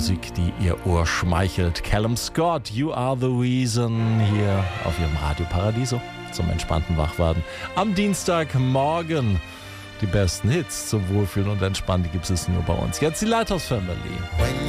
Musik, die ihr Ohr schmeichelt. Callum Scott, You Are the Reason, hier auf ihrem Radio Paradiso zum entspannten Wachwerden. Am Dienstagmorgen die besten Hits zum Wohlfühlen und Entspannen, die gibt es nur bei uns. Jetzt die Lighthouse Family.